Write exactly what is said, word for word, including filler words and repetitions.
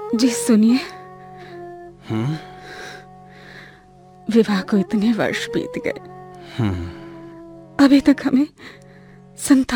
जी सुनिए, हम्म विवाह को इतने वर्ष बीत गए, हम्म अभी तक हमें संतान